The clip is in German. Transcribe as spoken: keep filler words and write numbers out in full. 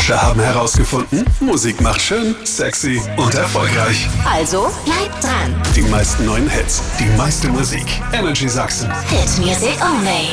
Forscher haben herausgefunden, Musik macht schön, sexy und erfolgreich. Also bleibt dran. Die meisten neuen Hits, die meiste Musik. Energy Sachsen. Hit Music Only.